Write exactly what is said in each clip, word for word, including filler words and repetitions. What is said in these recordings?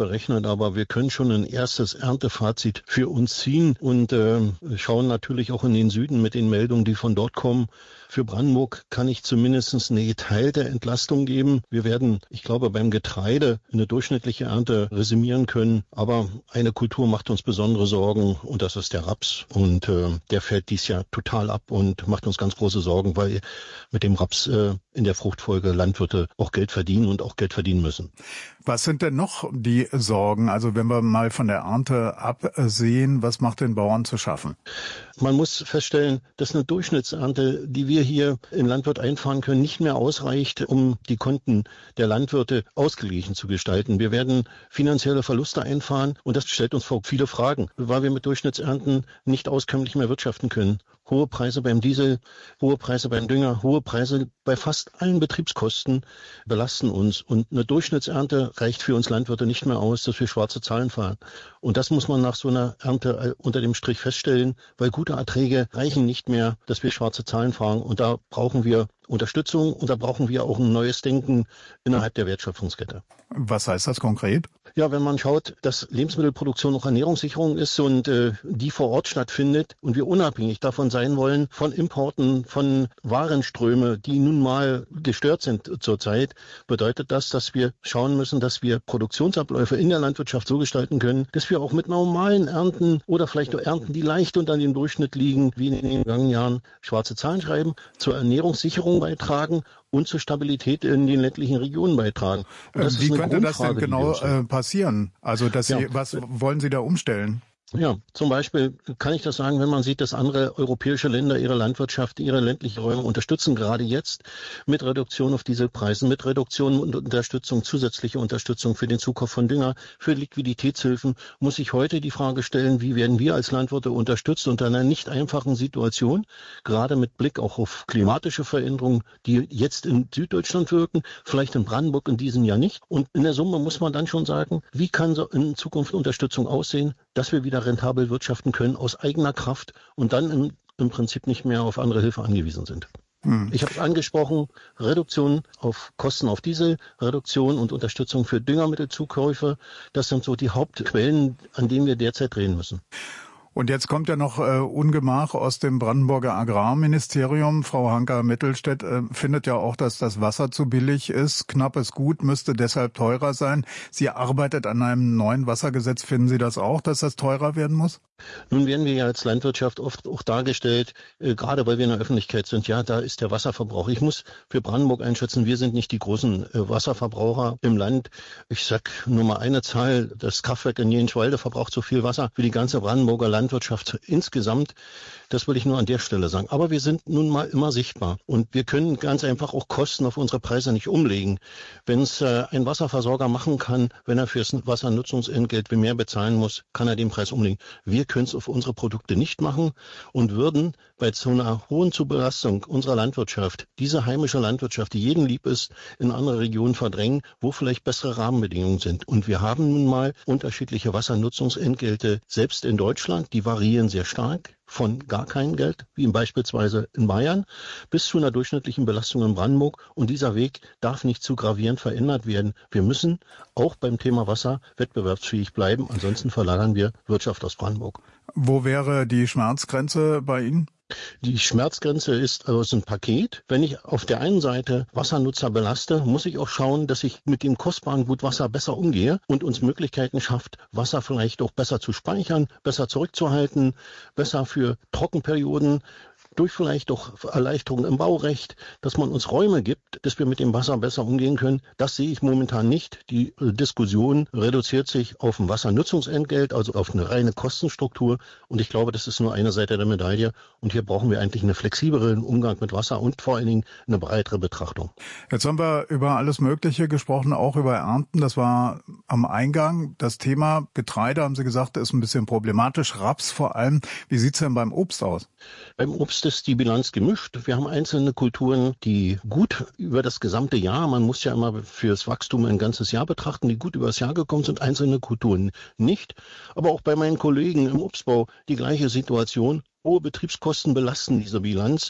berechnet, aber wir können schon ein erstes Erntefazit für uns ziehen und äh, schauen natürlich auch in den Süden mit den Meldungen, die von dort kommen. Für Brandenburg kann ich zumindest eine geteilte Entlastung geben. Wir werden, ich glaube, beim Getreide eine durchschnittliche Ernte resümieren können, aber eine Kultur macht uns besondere Sorgen und das ist der Raps und äh, der fällt dies Jahr total ab und macht uns ganz große Sorgen, weil mit dem Raps äh, in der Fruchtfolge Landwirte auch Geld verdienen und auch Geld verdienen müssen. Was sind denn noch die Sorgen? Also wenn wir mal von der Ernte absehen, was macht den Bauern zu schaffen? Man muss feststellen, dass eine Durchschnittsernte, die wir hier im Landwirt einfahren können, nicht mehr ausreicht, um die Konten der Landwirte ausgeglichen zu gestalten. Wir werden finanzielle Verluste einfahren und das stellt uns vor viele Fragen, weil wir mit Durchschnittsernten nicht auskömmlich mehr wirtschaften können. Hohe Preise beim Diesel, hohe Preise beim Dünger, hohe Preise bei fast allen Betriebskosten belasten uns. Und eine Durchschnittsernte reicht für uns Landwirte nicht mehr aus, dass wir schwarze Zahlen fahren. Und das muss man nach so einer Ernte unter dem Strich feststellen, weil gute Erträge reichen nicht mehr, dass wir schwarze Zahlen fahren. Und da brauchen wir Unterstützung und da brauchen wir auch ein neues Denken innerhalb der Wertschöpfungskette. Was heißt das konkret? Ja, wenn man schaut, dass Lebensmittelproduktion auch Ernährungssicherung ist und äh, die vor Ort stattfindet und wir unabhängig davon sein wollen von Importen, von Warenströme, die nun mal gestört sind zurzeit, bedeutet das, dass wir schauen müssen, dass wir Produktionsabläufe in der Landwirtschaft so gestalten können, dass wir auch mit normalen Ernten oder vielleicht auch Ernten, die leicht unter dem Durchschnitt liegen, wie in den vergangenen Jahren, schwarze Zahlen schreiben, zur Ernährungssicherung beitragen und zur Stabilität in den ländlichen Regionen beitragen. Wie könnte das denn genau äh, passieren? Also, dass Sie, ja. was wollen Sie da umstellen? Ja, zum Beispiel kann ich das sagen, wenn man sieht, dass andere europäische Länder ihre Landwirtschaft, ihre ländliche Räume unterstützen, gerade jetzt mit Reduktion auf Dieselpreisen, mit Reduktion und Unterstützung, zusätzliche Unterstützung für den Zukauf von Dünger, für Liquiditätshilfen, muss sich heute die Frage stellen, wie werden wir als Landwirte unterstützt unter einer nicht einfachen Situation, gerade mit Blick auch auf klimatische Veränderungen, die jetzt in Süddeutschland wirken, vielleicht in Brandenburg in diesem Jahr nicht. Und in der Summe muss man dann schon sagen, wie kann so in Zukunft Unterstützung aussehen, dass wir wieder rentabel wirtschaften können aus eigener Kraft und dann im, im Prinzip nicht mehr auf andere Hilfe angewiesen sind. Hm. Ich habe es angesprochen, Reduktion auf Kosten auf Diesel, Reduktion und Unterstützung für Düngermittelzukäufe, das sind so die Hauptquellen, an denen wir derzeit drehen müssen. Und jetzt kommt ja noch äh, Ungemach aus dem Brandenburger Agrarministerium. Frau Hanka-Mittelstädt äh, findet ja auch, dass das Wasser zu billig ist. Knappes Gut müsste deshalb teurer sein. Sie arbeitet an einem neuen Wassergesetz. Finden Sie das auch, dass das teurer werden muss? Nun werden wir ja als Landwirtschaft oft auch dargestellt, äh, gerade weil wir in der Öffentlichkeit sind, ja, da ist der Wasserverbrauch. Ich muss für Brandenburg einschätzen, wir sind nicht die großen äh, Wasserverbraucher im Land. Ich sag nur mal eine Zahl, das Kraftwerk in Jenschwalde verbraucht so viel Wasser wie die ganze Brandenburger Landwirtschaft insgesamt. Das will ich nur an der Stelle sagen. Aber wir sind nun mal immer sichtbar und wir können ganz einfach auch Kosten auf unsere Preise nicht umlegen. Wenn es äh, ein Wasserversorger machen kann, wenn er fürs Wassernutzungsentgelt mehr bezahlen muss, kann er den Preis umlegen. Wir können es auf unsere Produkte nicht machen und würden bei so einer hohen Zubelastung unserer Landwirtschaft, diese heimische Landwirtschaft, die jedem lieb ist, in andere Regionen verdrängen, wo vielleicht bessere Rahmenbedingungen sind. Und wir haben nun mal unterschiedliche Wassernutzungsentgelte, selbst in Deutschland, die variieren sehr stark. Von gar kein Geld, wie beispielsweise in Bayern, bis zu einer durchschnittlichen Belastung in Brandenburg. Und dieser Weg darf nicht zu gravierend verändert werden. Wir müssen auch beim Thema Wasser wettbewerbsfähig bleiben. Ansonsten verlagern wir Wirtschaft aus Brandenburg. Wo wäre die Schmerzgrenze bei Ihnen? Die Schmerzgrenze ist also ein Paket. Wenn ich auf der einen Seite Wassernutzer belaste, muss ich auch schauen, dass ich mit dem kostbaren Gut Wasser besser umgehe und uns Möglichkeiten schafft, Wasser vielleicht auch besser zu speichern, besser zurückzuhalten, besser für Trockenperioden, durch vielleicht auch Erleichterungen im Baurecht, dass man uns Räume gibt, dass wir mit dem Wasser besser umgehen können. Das sehe ich momentan nicht. Die Diskussion reduziert sich auf ein Wassernutzungsentgelt, also auf eine reine Kostenstruktur. Und ich glaube, das ist nur eine Seite der Medaille. Und hier brauchen wir eigentlich einen flexibleren Umgang mit Wasser und vor allen Dingen eine breitere Betrachtung. Jetzt haben wir über alles Mögliche gesprochen, auch über Ernten. Das war am Eingang. Das Thema Getreide, haben Sie gesagt, ist ein bisschen problematisch. Raps vor allem. Wie sieht's denn beim Obst aus? Beim Obst ist die Bilanz gemischt. Wir haben einzelne Kulturen, die gut über das gesamte Jahr, man muss ja immer fürs Wachstum ein ganzes Jahr betrachten, die gut über das Jahr gekommen sind, einzelne Kulturen nicht. Aber auch bei meinen Kollegen im Obstbau die gleiche Situation. Hohe Betriebskosten belasten diese Bilanz.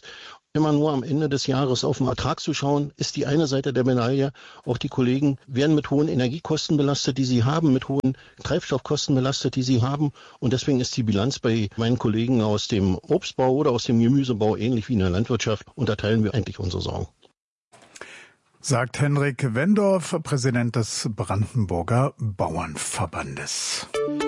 immer nur am Ende des Jahres auf den Ertrag zu schauen, ist die eine Seite der Medaille. Auch die Kollegen werden mit hohen Energiekosten belastet, die sie haben, mit hohen Treibstoffkosten belastet, die sie haben. Und deswegen ist die Bilanz bei meinen Kollegen aus dem Obstbau oder aus dem Gemüsebau ähnlich wie in der Landwirtschaft. Und da teilen wir eigentlich unsere Sorgen. Sagt Henrik Wendorf, Präsident des Brandenburger Bauernverbandes.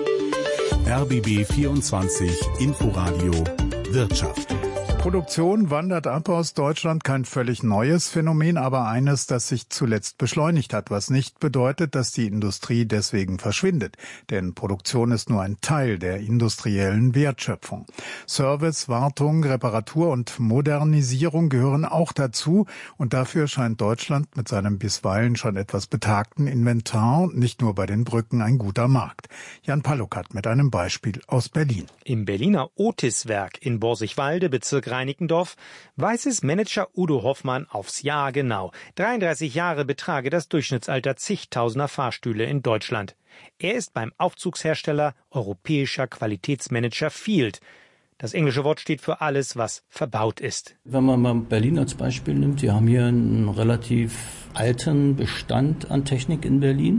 R B B vierundzwanzig Inforadio Wirtschaft. Produktion wandert ab aus Deutschland, kein völlig neues Phänomen, aber eines, das sich zuletzt beschleunigt hat, was nicht bedeutet, dass die Industrie deswegen verschwindet. Denn Produktion ist nur ein Teil der industriellen Wertschöpfung. Service, Wartung, Reparatur und Modernisierung gehören auch dazu. Und dafür scheint Deutschland mit seinem bisweilen schon etwas betagten Inventar nicht nur bei den Brücken ein guter Markt. Jan Palukat mit einem Beispiel aus Berlin. Im Berliner Otis-Werk in Borsigwalde, Bezirk Reinickendorf, weiß es Manager Udo Hoffmann aufs Jahr genau. dreiunddreißig Jahre betrage das Durchschnittsalter zigtausender Fahrstühle in Deutschland. Er ist beim Aufzugshersteller Europäischer Qualitätsmanager Field. Das englische Wort steht für alles, was verbaut ist. Wenn man mal Berlin als Beispiel nimmt, wir haben hier einen relativ alten Bestand an Technik in Berlin.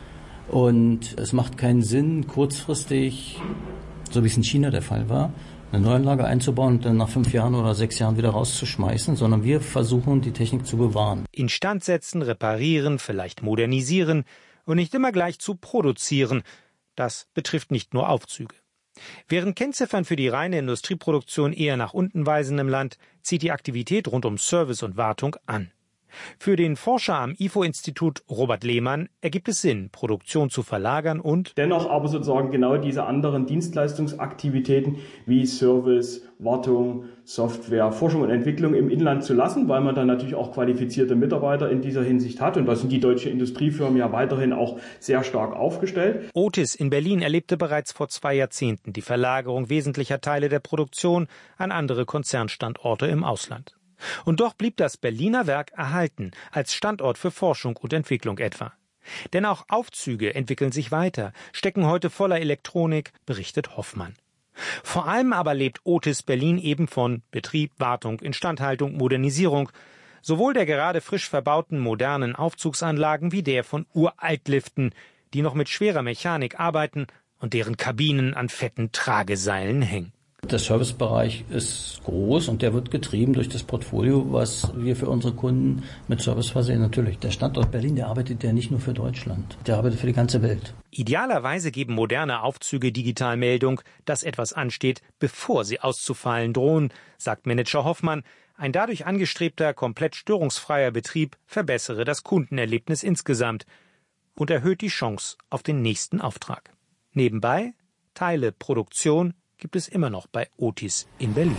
Und es macht keinen Sinn, kurzfristig, so wie es in China der Fall war, eine Neuanlage einzubauen und dann nach fünf Jahren oder sechs Jahren wieder rauszuschmeißen, sondern wir versuchen, die Technik zu bewahren. Instand setzen, reparieren, vielleicht modernisieren und nicht immer gleich zu produzieren. Das betrifft nicht nur Aufzüge. Während Kennziffern für die reine Industrieproduktion eher nach unten weisen im Land, zieht die Aktivität rund um Service und Wartung an. Für den Forscher am I F O-Institut Robert Lehmann ergibt es Sinn, Produktion zu verlagern und dennoch aber sozusagen genau diese anderen Dienstleistungsaktivitäten wie Service, Wartung, Software, Forschung und Entwicklung im Inland zu lassen, weil man dann natürlich auch qualifizierte Mitarbeiter in dieser Hinsicht hat. Und da sind die deutschen Industriefirmen ja weiterhin auch sehr stark aufgestellt. Otis in Berlin erlebte bereits vor zwei Jahrzehnten die Verlagerung wesentlicher Teile der Produktion an andere Konzernstandorte im Ausland. Und doch blieb das Berliner Werk erhalten, als Standort für Forschung und Entwicklung etwa. Denn auch Aufzüge entwickeln sich weiter, stecken heute voller Elektronik, berichtet Hoffmann. Vor allem aber lebt Otis Berlin eben von Betrieb, Wartung, Instandhaltung, Modernisierung, sowohl der gerade frisch verbauten modernen Aufzugsanlagen wie der von Uraltliften, die noch mit schwerer Mechanik arbeiten und deren Kabinen an fetten Trageseilen hängen. Der Servicebereich ist groß und der wird getrieben durch das Portfolio, was wir für unsere Kunden mit Service versehen. Natürlich, der Standort Berlin, der arbeitet ja nicht nur für Deutschland, der arbeitet für die ganze Welt. Idealerweise geben moderne Aufzüge Digitalmeldung, dass etwas ansteht, bevor sie auszufallen drohen, sagt Manager Hoffmann. Ein dadurch angestrebter, komplett störungsfreier Betrieb verbessere das Kundenerlebnis insgesamt und erhöht die Chance auf den nächsten Auftrag. Nebenbei Teile, Produktion gibt es immer noch bei Otis in Berlin.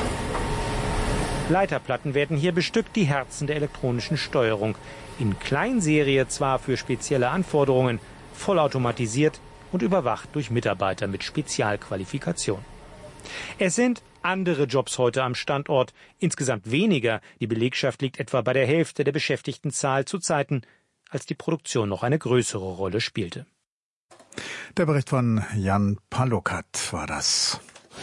Leiterplatten werden hier bestückt, die Herzen der elektronischen Steuerung. In Kleinserie zwar für spezielle Anforderungen, vollautomatisiert und überwacht durch Mitarbeiter mit Spezialqualifikation. Es sind andere Jobs heute am Standort, insgesamt weniger. Die Belegschaft liegt etwa bei der Hälfte der Beschäftigtenzahl zu Zeiten, als die Produktion noch eine größere Rolle spielte. Der Bericht von Jan Palukat war das.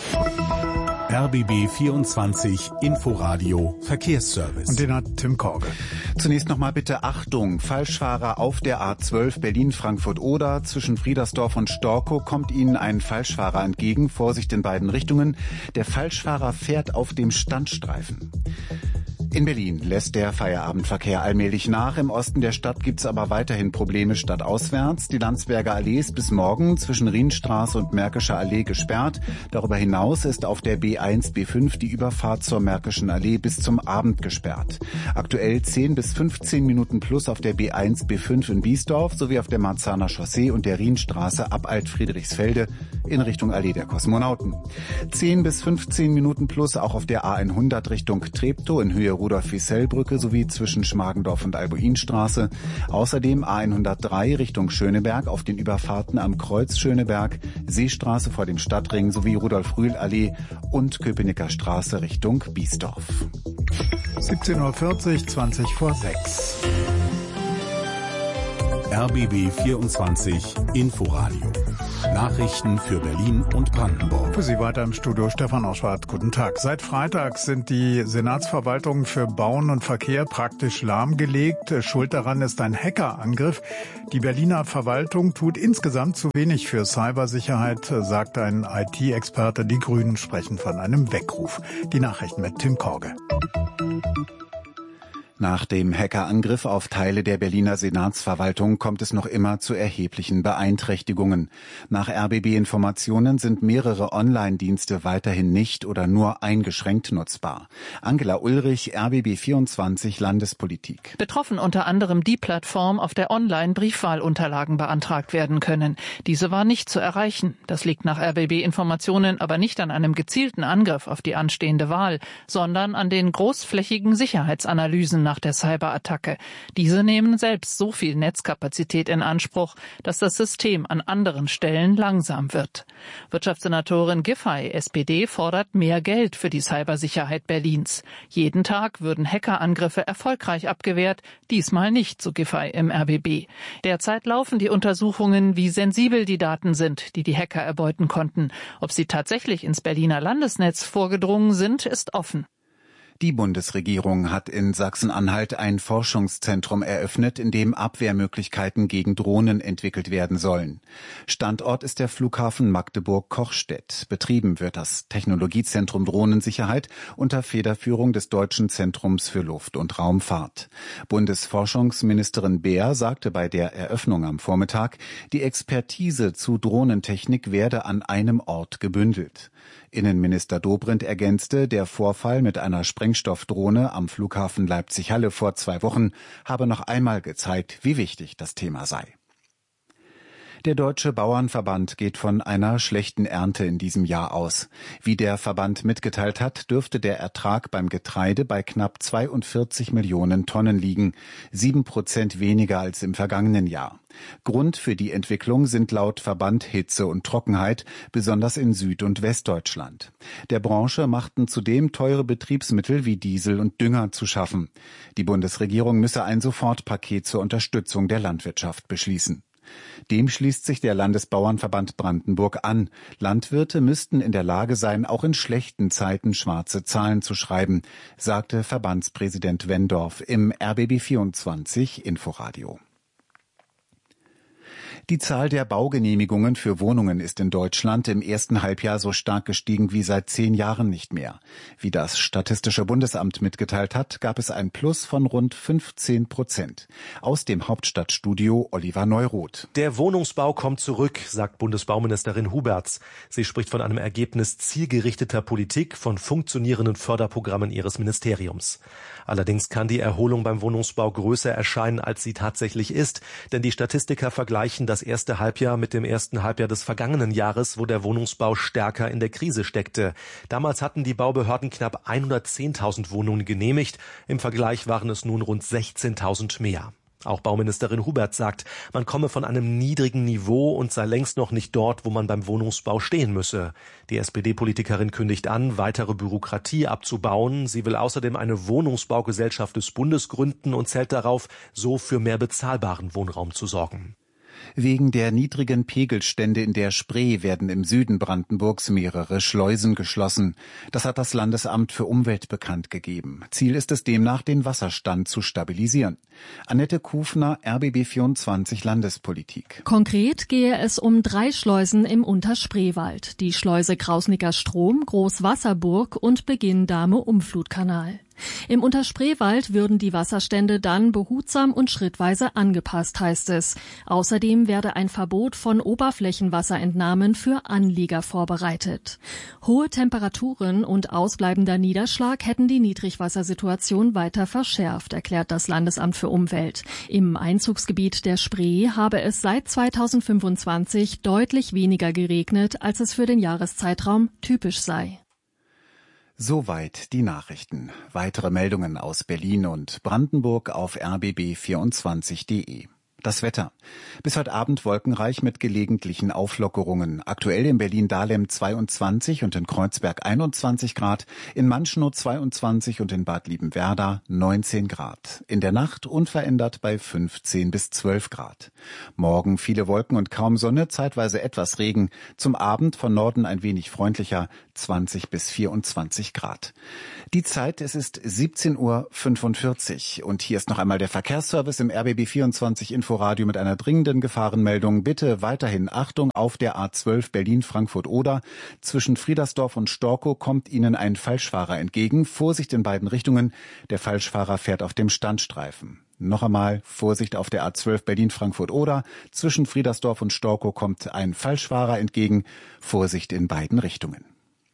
R B B vierundzwanzig Inforadio Verkehrsservice. Und den hat Tim Korge. Zunächst nochmal bitte Achtung. Falschfahrer auf der A zwölf Berlin-Frankfurt-Oder. Zwischen Friedersdorf und Storkow kommt Ihnen ein Falschfahrer entgegen. Vorsicht in beiden Richtungen. Der Falschfahrer fährt auf dem Standstreifen. In Berlin lässt der Feierabendverkehr allmählich nach. Im Osten der Stadt gibt's aber weiterhin Probleme stadtauswärts. Die Landsberger Allee ist bis morgen zwischen Rienstraße und Märkischer Allee gesperrt. Darüber hinaus ist auf der B eins B fünf die Überfahrt zur Märkischen Allee bis zum Abend gesperrt. Aktuell zehn bis fünfzehn Minuten plus auf der B eins B fünf in Biesdorf sowie auf der Marzahner Chaussee und der Rienstraße ab Alt-Friedrichsfelde in Richtung Allee der Kosmonauten. zehn bis fünfzehn Minuten plus auch auf der A hundert Richtung Treptow in Höhe Rudolf-Wiesel-Brücke sowie zwischen Schmargendorf und Albuinstraße. Außerdem A hundertdrei Richtung Schöneberg auf den Überfahrten am Kreuz Schöneberg, Seestraße vor dem Stadtring sowie Rudolf-Rühl-Allee und Köpenicker Straße Richtung Biesdorf. siebzehn Uhr vierzig, zwanzig vor sechs. R B B vierundzwanzig Inforadio. Nachrichten für Berlin und Brandenburg. Für Sie weiter im Studio Stefan Oschwart. Guten Tag. Seit Freitag sind die Senatsverwaltungen für Bauen und Verkehr praktisch lahmgelegt. Schuld daran ist ein Hackerangriff. Die Berliner Verwaltung tut insgesamt zu wenig für Cybersicherheit, sagt ein I T-Experte. Die Grünen sprechen von einem Weckruf. Die Nachrichten mit Tim Korge. Nach dem Hackerangriff auf Teile der Berliner Senatsverwaltung kommt es noch immer zu erheblichen Beeinträchtigungen. Nach R B B-Informationen sind mehrere Online-Dienste weiterhin nicht oder nur eingeschränkt nutzbar. Angela Ulrich, R B B vierundzwanzig Landespolitik. Betroffen unter anderem die Plattform, auf der Online-Briefwahlunterlagen beantragt werden können. Diese war nicht zu erreichen. Das liegt nach R B B-Informationen aber nicht an einem gezielten Angriff auf die anstehende Wahl, sondern an den großflächigen Sicherheitsanalysen nach der Cyberattacke. Diese nehmen selbst so viel Netzkapazität in Anspruch, dass das System an anderen Stellen langsam wird. Wirtschaftssenatorin Giffey, S P D, fordert mehr Geld für die Cybersicherheit Berlins. Jeden Tag würden Hackerangriffe erfolgreich abgewehrt, diesmal nicht, so Giffey im R B B. Derzeit laufen die Untersuchungen, wie sensibel die Daten sind, die die Hacker erbeuten konnten. Ob sie tatsächlich ins Berliner Landesnetz vorgedrungen sind, ist offen. Die Bundesregierung hat in Sachsen-Anhalt ein Forschungszentrum eröffnet, in dem Abwehrmöglichkeiten gegen Drohnen entwickelt werden sollen. Standort ist der Flughafen Magdeburg-Kochstedt. Betrieben wird das Technologiezentrum Drohnensicherheit unter Federführung des Deutschen Zentrums für Luft- und Raumfahrt. Bundesforschungsministerin Beer sagte bei der Eröffnung am Vormittag, die Expertise zu Drohnentechnik werde an einem Ort gebündelt. Innenminister Dobrindt ergänzte, der Vorfall mit einer Sprengstoffdrohne am Flughafen Leipzig-Halle vor zwei Wochen habe noch einmal gezeigt, wie wichtig das Thema sei. Der Deutsche Bauernverband geht von einer schlechten Ernte in diesem Jahr aus. Wie der Verband mitgeteilt hat, dürfte der Ertrag beim Getreide bei knapp zweiundvierzig Millionen Tonnen liegen, sieben Prozent weniger als im vergangenen Jahr. Grund für die Entwicklung sind laut Verband Hitze und Trockenheit, besonders in Süd- und Westdeutschland. Der Branche machten zudem teure Betriebsmittel wie Diesel und Dünger zu schaffen. Die Bundesregierung müsse ein Sofortpaket zur Unterstützung der Landwirtschaft beschließen. Dem schließt sich der Landesbauernverband Brandenburg an. Landwirte müssten in der Lage sein, auch in schlechten Zeiten schwarze Zahlen zu schreiben, sagte Verbandspräsident Wendorf im R B B vierundzwanzig Inforadio. Die Zahl der Baugenehmigungen für Wohnungen ist in Deutschland im ersten Halbjahr so stark gestiegen wie seit zehn Jahren nicht mehr. Wie das Statistische Bundesamt mitgeteilt hat, gab es ein Plus von rund fünfzehn Prozent. Aus dem Hauptstadtstudio Oliver Neuroth. Der Wohnungsbau kommt zurück, sagt Bundesbauministerin Huberts. Sie spricht von einem Ergebnis zielgerichteter Politik, von funktionierenden Förderprogrammen ihres Ministeriums. Allerdings kann die Erholung beim Wohnungsbau größer erscheinen, als sie tatsächlich ist, denn die Statistiker vergleichen das erste Halbjahr mit dem ersten Halbjahr des vergangenen Jahres, wo der Wohnungsbau stärker in der Krise steckte. Damals hatten die Baubehörden knapp hundertzehntausend Wohnungen genehmigt. Im Vergleich waren es nun rund sechzehntausend mehr. Auch Bauministerin Huberts sagt, man komme von einem niedrigen Niveau und sei längst noch nicht dort, wo man beim Wohnungsbau stehen müsse. Die S P D-Politikerin kündigt an, weitere Bürokratie abzubauen. Sie will außerdem eine Wohnungsbaugesellschaft des Bundes gründen und zählt darauf, so für mehr bezahlbaren Wohnraum zu sorgen. Wegen der niedrigen Pegelstände in der Spree werden im Süden Brandenburgs mehrere Schleusen geschlossen. Das hat das Landesamt für Umwelt bekannt gegeben. Ziel ist es demnach, den Wasserstand zu stabilisieren. Annette Kufner, R B B vierundzwanzig Landespolitik. Konkret gehe es um drei Schleusen im Unterspreewald. Die Schleuse Krausnicker Strom, Großwasserburg und Beginn-Dahme-Umflutkanal. Im Unterspreewald würden die Wasserstände dann behutsam und schrittweise angepasst, heißt es. Außerdem werde ein Verbot von Oberflächenwasserentnahmen für Anlieger vorbereitet. Hohe Temperaturen und ausbleibender Niederschlag hätten die Niedrigwassersituation weiter verschärft, erklärt das Landesamt für Umwelt. Im Einzugsgebiet der Spree habe es seit zweitausendfünfundzwanzig deutlich weniger geregnet, als es für den Jahreszeitraum typisch sei. Soweit die Nachrichten. Weitere Meldungen aus Berlin und Brandenburg auf r b b vierundzwanzig punkt d e. Das Wetter. Bis heute Abend wolkenreich mit gelegentlichen Auflockerungen. Aktuell in Berlin-Dahlem zweiundzwanzig und in Kreuzberg einundzwanzig Grad, in Manschnow zweiundzwanzig und in Bad Liebenwerda neunzehn Grad. In der Nacht unverändert bei fünfzehn bis zwölf Grad. Morgen viele Wolken und kaum Sonne, zeitweise etwas Regen. Zum Abend von Norden ein wenig freundlicher, zwanzig bis vierundzwanzig Grad. Die Zeit, es ist siebzehn Uhr fünfundvierzig und hier ist noch einmal der Verkehrsservice im R B B vierundzwanzig Inforadio mit einer dringenden Gefahrenmeldung. Bitte weiterhin Achtung auf der A zwölf Berlin-Frankfurt-Oder. Zwischen Friedersdorf und Storkow kommt Ihnen ein Falschfahrer entgegen. Vorsicht in beiden Richtungen. Der Falschfahrer fährt auf dem Standstreifen. Noch einmal Vorsicht auf der A zwölf Berlin-Frankfurt-Oder. Zwischen Friedersdorf und Storkow kommt ein Falschfahrer entgegen. Vorsicht in beiden Richtungen.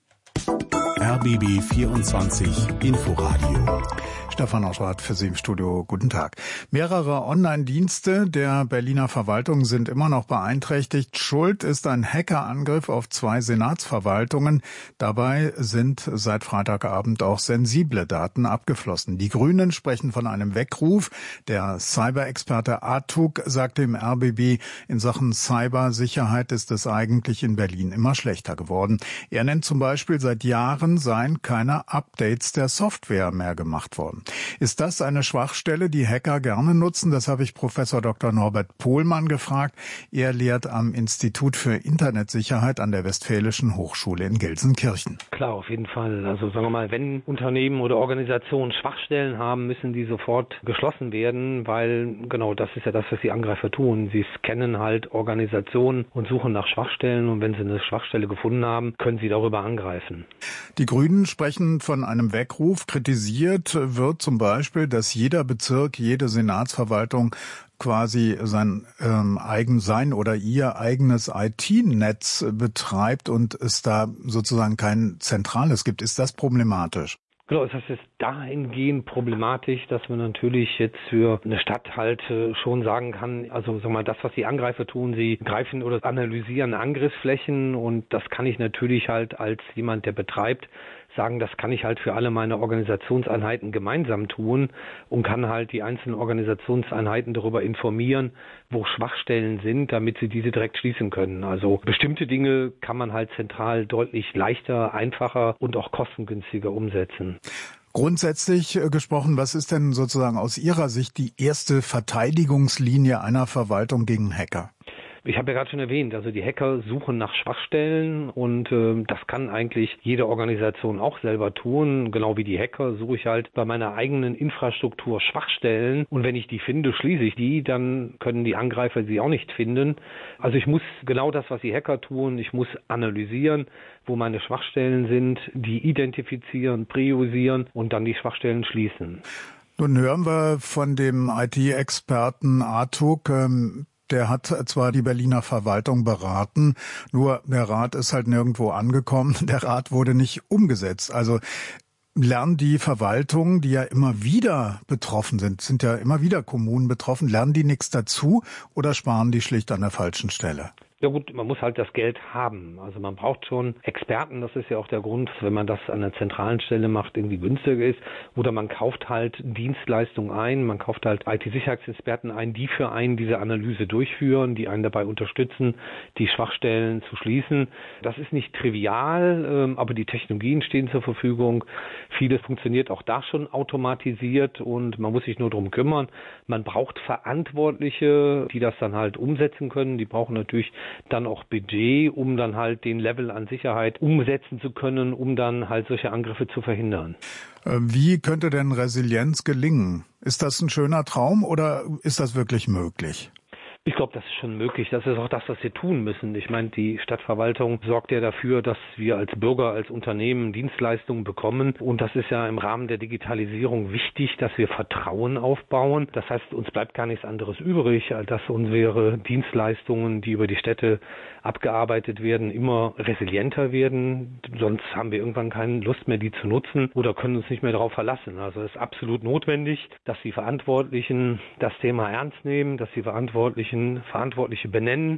R B B vierundzwanzig Inforadio. Stefan Oschwart für Sie im Studio. Guten Tag. Mehrere Online-Dienste der Berliner Verwaltung sind immer noch beeinträchtigt. Schuld ist ein Hackerangriff auf zwei Senatsverwaltungen. Dabei sind seit Freitagabend auch sensible Daten abgeflossen. Die Grünen sprechen von einem Weckruf. Der Cyber-Experte Artuk sagte im R B B, in Sachen Cybersicherheit ist es eigentlich in Berlin immer schlechter geworden. Er nennt zum Beispiel, seit Jahren seien keine Updates der Software mehr gemacht worden. Ist das eine Schwachstelle, die Hacker gerne nutzen? Das habe ich Professor Doktor Norbert Pohlmann gefragt. Er lehrt am Institut für Internetsicherheit an der Westfälischen Hochschule in Gelsenkirchen. Klar, auf jeden Fall. Also sagen wir mal, wenn Unternehmen oder Organisationen Schwachstellen haben, müssen die sofort geschlossen werden, weil genau das ist ja das, was die Angreifer tun. Sie scannen halt Organisationen und suchen nach Schwachstellen und wenn sie eine Schwachstelle gefunden haben, können sie darüber angreifen. Die Grünen sprechen von einem Weckruf. Kritisiert wird zum Beispiel, dass jeder Bezirk, jede Senatsverwaltung quasi sein ähm, eigen sein oder ihr eigenes I T-Netz betreibt und es da sozusagen kein zentrales gibt. Ist das problematisch? Genau, das ist dahingehend problematisch, dass man natürlich jetzt für eine Stadt halt schon sagen kann, also sagen wir mal, das, was die Angreifer tun, sie greifen oder analysieren Angriffsflächen und das kann ich natürlich halt als jemand, der betreibt, sagen, das kann ich halt für alle meine Organisationseinheiten gemeinsam tun und kann halt die einzelnen Organisationseinheiten darüber informieren, wo Schwachstellen sind, damit sie diese direkt schließen können. Also bestimmte Dinge kann man halt zentral deutlich leichter, einfacher und auch kostengünstiger umsetzen. Grundsätzlich gesprochen, was ist denn sozusagen aus Ihrer Sicht die erste Verteidigungslinie einer Verwaltung gegen Hacker? Ich habe ja gerade schon erwähnt, also die Hacker suchen nach Schwachstellen und äh, das kann eigentlich jede Organisation auch selber tun. Genau wie die Hacker suche ich halt bei meiner eigenen Infrastruktur Schwachstellen und wenn ich die finde, schließe ich die, dann können die Angreifer sie auch nicht finden. Also ich muss genau das, was die Hacker tun, ich muss analysieren, wo meine Schwachstellen sind, die identifizieren, priorisieren und dann die Schwachstellen schließen. Nun hören wir von dem I T-Experten Artuk, ähm Der hat zwar die Berliner Verwaltung beraten, nur der Rat ist halt nirgendwo angekommen. Der Rat wurde nicht umgesetzt. Also lernen die Verwaltungen, die ja immer wieder betroffen sind, sind ja immer wieder Kommunen betroffen, lernen die nichts dazu oder sparen die schlicht an der falschen Stelle? Ja gut, man muss halt das Geld haben. Also man braucht schon Experten, das ist ja auch der Grund, wenn man das an einer zentralen Stelle macht, irgendwie günstiger ist. Oder man kauft halt Dienstleistungen ein, man kauft halt I T-Sicherheitsexperten ein, die für einen diese Analyse durchführen, die einen dabei unterstützen, die Schwachstellen zu schließen. Das ist nicht trivial, aber die Technologien stehen zur Verfügung. Vieles funktioniert auch da schon automatisiert und man muss sich nur darum kümmern. Man braucht Verantwortliche, die das dann halt umsetzen können. Die brauchen natürlich dann auch Budget, um dann halt den Level an Sicherheit umsetzen zu können, um dann halt solche Angriffe zu verhindern. Wie könnte denn Resilienz gelingen? Ist das ein schöner Traum oder ist das wirklich möglich? Ich glaube, das ist schon möglich. Das ist auch das, was wir tun müssen. Ich meine, die Stadtverwaltung sorgt ja dafür, dass wir als Bürger, als Unternehmen Dienstleistungen bekommen. Und das ist ja im Rahmen der Digitalisierung wichtig, dass wir Vertrauen aufbauen. Das heißt, uns bleibt gar nichts anderes übrig, als dass unsere Dienstleistungen, die über die Städte abgearbeitet werden, immer resilienter werden. Sonst haben wir irgendwann keine Lust mehr, die zu nutzen oder können uns nicht mehr darauf verlassen. Also es ist absolut notwendig, dass die Verantwortlichen das Thema ernst nehmen, dass die Verantwortlichen Verantwortliche benennen,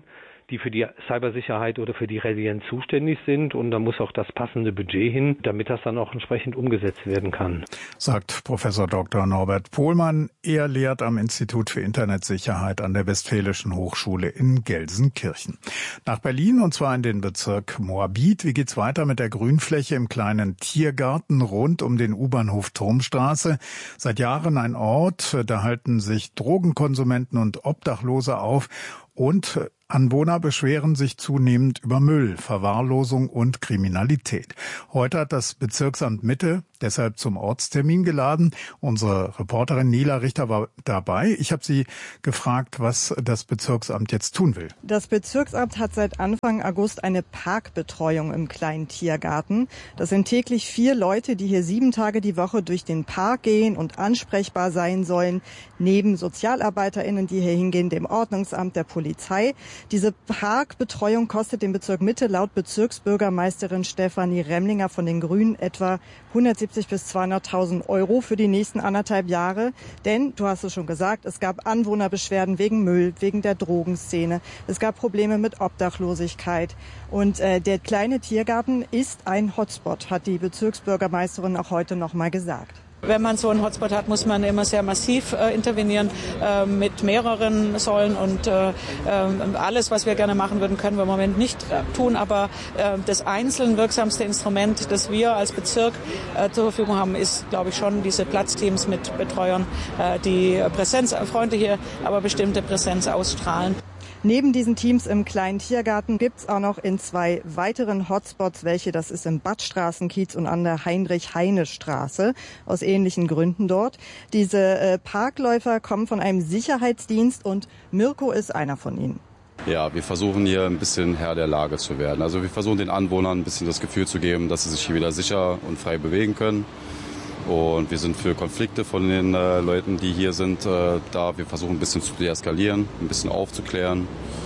die für die Cybersicherheit oder für die Resilienz zuständig sind. Und da muss auch das passende Budget hin, damit das dann auch entsprechend umgesetzt werden kann. Sagt Professor Doktor Norbert Pohlmann. Er lehrt am Institut für Internetsicherheit an der Westfälischen Hochschule in Gelsenkirchen. Nach Berlin, und zwar in den Bezirk Moabit. Wie geht's weiter mit der Grünfläche im kleinen Tiergarten rund um den U-Bahnhof Turmstraße? Seit Jahren ein Ort, da halten sich Drogenkonsumenten und Obdachlose auf und Anwohner beschweren sich zunehmend über Müll, Verwahrlosung und Kriminalität. Heute hat das Bezirksamt Mitte deshalb zum Ortstermin geladen. Unsere Reporterin Nela Richter war dabei. Ich habe sie gefragt, was das Bezirksamt jetzt tun will. Das Bezirksamt hat seit Anfang August eine Parkbetreuung im kleinen Tiergarten. Das sind täglich vier Leute, die hier sieben Tage die Woche durch den Park gehen und ansprechbar sein sollen, neben SozialarbeiterInnen, die hier hingehen, dem Ordnungsamt, der Polizei. Diese Parkbetreuung kostet dem Bezirk Mitte laut Bezirksbürgermeisterin Stefanie Remlinger von den Grünen etwa hundertsiebzig bis zweihunderttausend Euro für die nächsten anderthalb Jahre. Denn, du hast es schon gesagt, es gab Anwohnerbeschwerden wegen Müll, wegen der Drogenszene. Es gab Probleme mit Obdachlosigkeit. Und äh, der kleine Tiergarten ist ein Hotspot, hat die Bezirksbürgermeisterin auch heute noch mal gesagt. Wenn man so einen Hotspot hat, muss man immer sehr massiv äh, intervenieren äh, mit mehreren Säulen und äh, äh, alles, was wir gerne machen würden, können wir im Moment nicht äh, tun. Aber äh, das einzeln wirksamste Instrument, das wir als Bezirk äh, zur Verfügung haben, ist, glaube ich, schon diese Platzteams mit Betreuern, äh, die präsenzfreundliche, aber bestimmte Präsenz ausstrahlen. Neben diesen Teams im kleinen Tiergarten gibt's auch noch in zwei weiteren Hotspots, welche, das ist im Badstraßenkiez und an der Heinrich-Heine-Straße, aus ähnlichen Gründen dort. Diese äh, Parkläufer kommen von einem Sicherheitsdienst und Mirko ist einer von ihnen. Ja, wir versuchen hier ein bisschen Herr der Lage zu werden. Also wir versuchen den Anwohnern ein bisschen das Gefühl zu geben, dass sie sich hier wieder sicher und frei bewegen können. Und wir sind für Konflikte von den äh, Leuten, die hier sind, äh, da. Wir versuchen ein bisschen zu deeskalieren, ein bisschen aufzuklären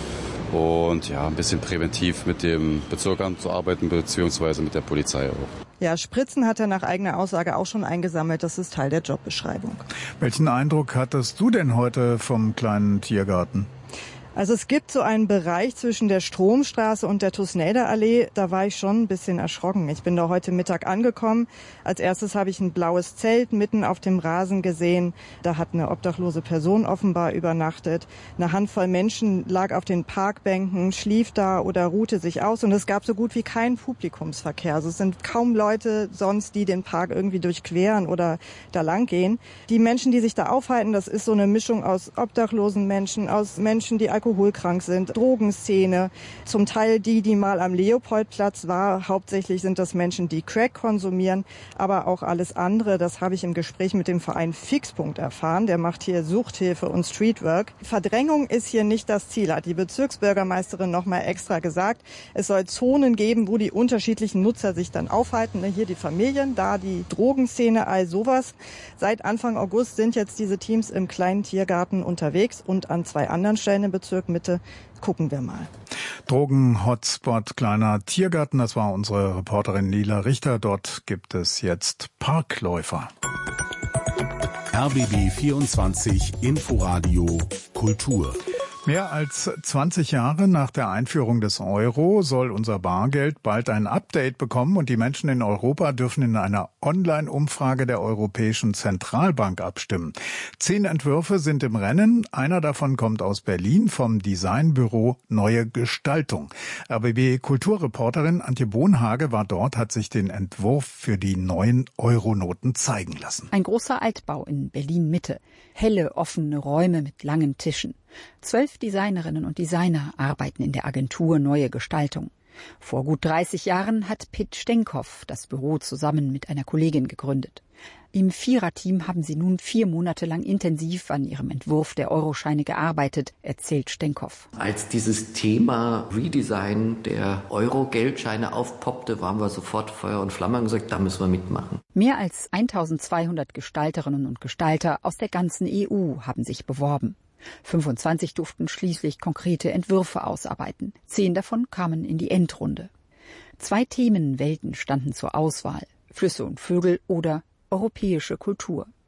und ja, ein bisschen präventiv mit dem Bezirksamt zu arbeiten, beziehungsweise mit der Polizei auch. Ja, Spritzen hat er nach eigener Aussage auch schon eingesammelt. Das ist Teil der Jobbeschreibung. Welchen Eindruck hattest du denn heute vom kleinen Tiergarten? Also es gibt so einen Bereich zwischen der Stromstraße und der Thusnelder Allee, da war ich schon ein bisschen erschrocken. Ich bin da heute Mittag angekommen. Als erstes habe ich ein blaues Zelt mitten auf dem Rasen gesehen. Da hat eine obdachlose Person offenbar übernachtet. Eine Handvoll Menschen lag auf den Parkbänken, schlief da oder ruhte sich aus. Und es gab so gut wie keinen Publikumsverkehr. Also es sind kaum Leute sonst, die den Park irgendwie durchqueren oder da lang gehen. Die Menschen, die sich da aufhalten, das ist so eine Mischung aus obdachlosen Menschen, aus Menschen, die alkoholkrank sind, Drogenszene, zum Teil die, die mal am Leopoldplatz war. Hauptsächlich sind das Menschen, die Crack konsumieren, aber auch alles andere. Das habe ich im Gespräch mit dem Verein Fixpunkt erfahren. Der macht hier Suchthilfe und Streetwork. Verdrängung ist hier nicht das Ziel, hat die Bezirksbürgermeisterin noch mal extra gesagt. Es soll Zonen geben, wo die unterschiedlichen Nutzer sich dann aufhalten. Hier die Familien, da die Drogenszene, all sowas. Seit Anfang August sind jetzt diese Teams im kleinen Tiergarten unterwegs und an zwei anderen Stellen im Bezirk Mitte. Gucken wir mal. Drogen-Hotspot kleiner Tiergarten, das war unsere Reporterin Nela Richter. Dort gibt es jetzt Parkläufer. R B B vierundzwanzig Inforadio Kultur. Mehr als zwanzig Jahre nach der Einführung des Euro soll unser Bargeld bald ein Update bekommen und die Menschen in Europa dürfen in einer Online-Umfrage der Europäischen Zentralbank abstimmen. Zehn Entwürfe sind im Rennen. Einer davon kommt aus Berlin vom Designbüro Neue Gestaltung. R B B-Kulturreporterin Antje Bohnhage war dort, hat sich den Entwurf für die neuen Euronoten zeigen lassen. Ein großer Altbau in Berlin-Mitte. Helle, offene Räume mit langen Tischen. Zwölf Designerinnen und Designer arbeiten in der Agentur Neue Gestaltung. Vor gut dreißig Jahren hat Pitt Stenkhoff das Büro zusammen mit einer Kollegin gegründet. Im Viererteam haben sie nun vier Monate lang intensiv an ihrem Entwurf der Euroscheine gearbeitet, erzählt Stenkhoff. Als dieses Thema Redesign der Euro-Geldscheine aufpoppte, waren wir sofort Feuer und Flamme und gesagt, da müssen wir mitmachen. Mehr als eintausendzweihundert Gestalterinnen und Gestalter aus der ganzen E U haben sich beworben. fünfundzwanzig durften schließlich konkrete Entwürfe ausarbeiten. Zehn davon kamen in die Endrunde. Zwei Themenwelten standen zur Auswahl: Flüsse und Vögel oder europäische Kultur.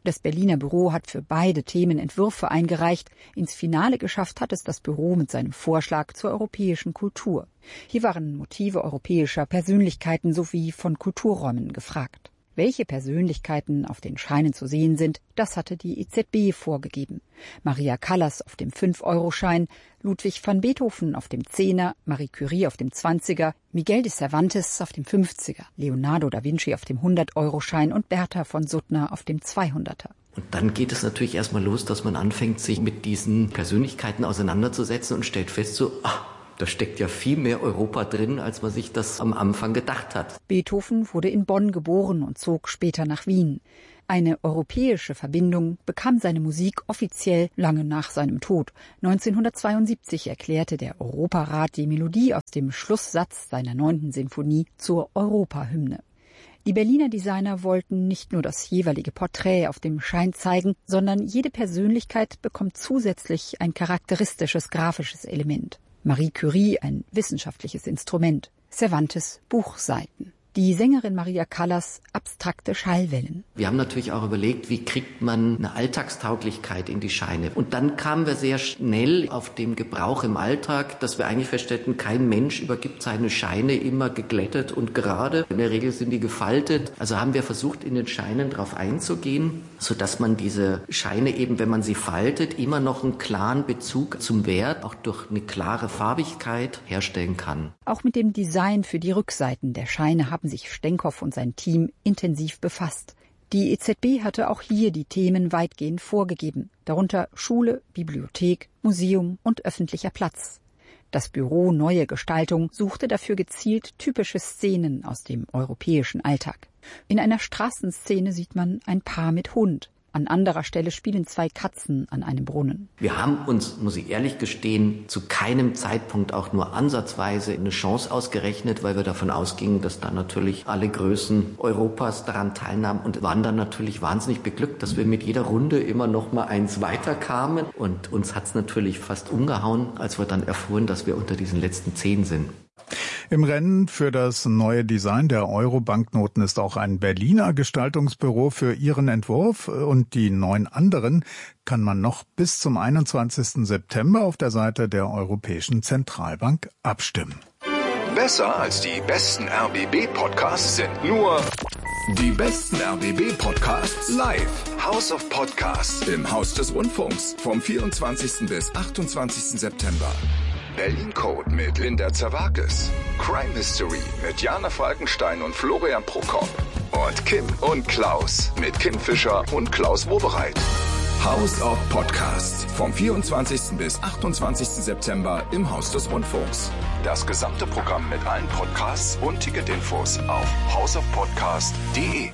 Das Berliner Büro hat für beide Themen Entwürfe eingereicht. Ins Finale geschafft hat es das Büro mit seinem Vorschlag zur europäischen Kultur. Hier waren Motive europäischer Persönlichkeiten sowie von Kulturräumen gefragt. Welche Persönlichkeiten auf den Scheinen zu sehen sind, das hatte die E Z B vorgegeben. Maria Callas auf dem fünf-Euro-Schein, Ludwig van Beethoven auf dem Zehner, Marie Curie auf dem Zwanziger, Miguel de Cervantes auf dem fünfziger, Leonardo da Vinci auf dem hundert-Euro-Schein und Bertha von Suttner auf dem zweihunderter. Und dann geht es natürlich erstmal los, dass man anfängt, sich mit diesen Persönlichkeiten auseinanderzusetzen und stellt fest, so, ah, da steckt ja viel mehr Europa drin, als man sich das am Anfang gedacht hat. Beethoven wurde in Bonn geboren und zog später nach Wien. Eine europäische Verbindung bekam seine Musik offiziell lange nach seinem Tod. neunzehnhundertzweiundsiebzig erklärte der Europarat die Melodie aus dem Schlusssatz seiner neunten Sinfonie zur Europahymne. Die Berliner Designer wollten nicht nur das jeweilige Porträt auf dem Schein zeigen, sondern jede Persönlichkeit bekommt zusätzlich ein charakteristisches grafisches Element. Marie Curie ein wissenschaftliches Instrument, Cervantes Buchseiten. Die Sängerin Maria Callas abstrakte Schallwellen. Wir haben natürlich auch überlegt, wie kriegt man eine Alltagstauglichkeit in die Scheine. Und dann kamen wir sehr schnell auf den Gebrauch im Alltag, dass wir eigentlich feststellten, kein Mensch übergibt seine Scheine immer geglättet und gerade. In der Regel sind die gefaltet. Also haben wir versucht, in den Scheinen drauf einzugehen, sodass man diese Scheine eben, wenn man sie faltet, immer noch einen klaren Bezug zum Wert, auch durch eine klare Farbigkeit herstellen kann. Auch mit dem Design für die Rückseiten der Scheine haben sich Stenkopf und sein Team intensiv befasst. Die E Z B hatte auch hier die Themen weitgehend vorgegeben, darunter Schule, Bibliothek, Museum und öffentlicher Platz. Das Büro Neue Gestaltung suchte dafür gezielt typische Szenen aus dem europäischen Alltag. In einer Straßenszene sieht man ein Paar mit Hund. An anderer Stelle spielen zwei Katzen an einem Brunnen. Wir haben uns, muss ich ehrlich gestehen, zu keinem Zeitpunkt auch nur ansatzweise eine Chance ausgerechnet, weil wir davon ausgingen, dass da natürlich alle Größen Europas daran teilnahmen und waren dann natürlich wahnsinnig beglückt, dass wir mit jeder Runde immer noch mal eins weiterkamen. Und uns hat's natürlich fast umgehauen, als wir dann erfuhren, dass wir unter diesen letzten zehn sind. Im Rennen für das neue Design der Euro-Banknoten ist auch ein Berliner Gestaltungsbüro für ihren Entwurf und die neun anderen kann man noch bis zum einundzwanzigsten September auf der Seite der Europäischen Zentralbank abstimmen. Besser als die besten R B B-Podcasts sind nur die besten R B B-Podcasts live. House of Podcasts im Haus des Rundfunks vom vierundzwanzigsten bis achtundzwanzigsten September. Berlin Code mit Linda Zerwakis. Crime History mit Jana Falkenstein und Florian Prokop. Und Kim und Klaus mit Kim Fischer und Klaus Wobereit. House of Podcasts vom vierundzwanzigsten bis achtundzwanzigsten September im Haus des Rundfunks. Das gesamte Programm mit allen Podcasts und Ticketinfos auf house of podcast punkt de.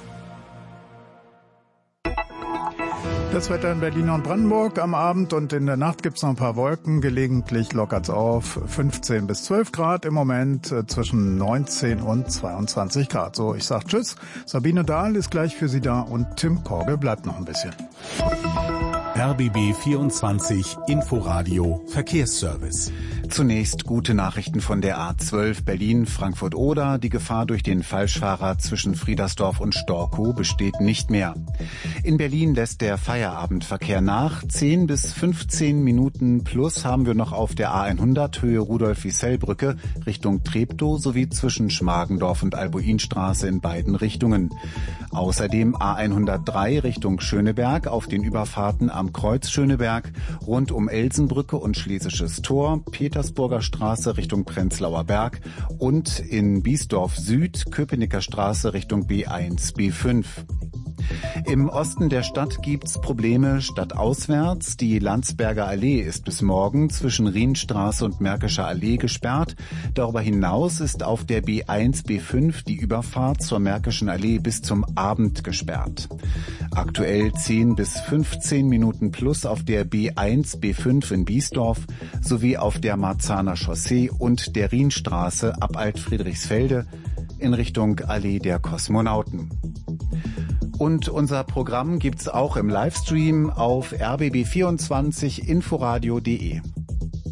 Das Wetter in Berlin und Brandenburg am Abend und in der Nacht gibt's noch ein paar Wolken. Gelegentlich lockert's auf. fünfzehn bis zwölf Grad im Moment, äh, zwischen neunzehn und zweiundzwanzig Grad. So, ich sag Tschüss. Sabine Dahl ist gleich für Sie da und Tim Korgel bleibt noch ein bisschen. R B B vierundzwanzig Inforadio Verkehrsservice. Zunächst gute Nachrichten von der A zwölf Berlin-Frankfurt-Oder. Die Gefahr durch den Falschfahrer zwischen Friedersdorf und Storkow besteht nicht mehr. In Berlin lässt der Feierabendverkehr nach. zehn bis fünfzehn Minuten plus haben wir noch auf der A hundert Höhe Rudolf-Wiesel-Brücke Richtung Treptow sowie zwischen Schmargendorf und Albuinstraße in beiden Richtungen. Außerdem A hundertdrei Richtung Schöneberg auf den Überfahrten am Kreuz Schöneberg, rund um Elsenbrücke und Schlesisches Tor, Petersburger Straße Richtung Prenzlauer Berg und in Biesdorf Süd, Köpenicker Straße Richtung B eins B fünf. Im Osten der Stadt gibt's Probleme stadtauswärts. Die Landsberger Allee ist bis morgen zwischen Rienstraße und Märkischer Allee gesperrt. Darüber hinaus ist auf der B eins B fünf die Überfahrt zur Märkischen Allee bis zum Abend gesperrt. Aktuell zehn bis fünfzehn Minuten plus auf der B eins B fünf in Biesdorf sowie auf der Marzahner Chaussee und der Rienstraße ab Alt-Friedrichsfelde in Richtung Allee der Kosmonauten. Und unser Programm gibt's auch im Livestream auf r b b vierundzwanzig inforadio punkt de.